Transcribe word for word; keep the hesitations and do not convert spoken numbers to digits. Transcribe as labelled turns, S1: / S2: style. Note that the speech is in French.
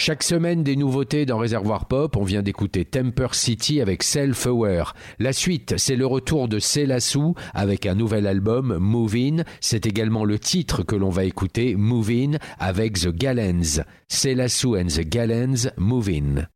S1: Chaque semaine, des nouveautés dans Réservoir Pop. On vient d'écouter Temper City avec Self Aware. La suite, c'est le retour de Selassou avec un nouvel album, Move In. C'est également le titre que l'on va écouter, Move In, avec The Gallens. Selassou and The Gallens, Move In.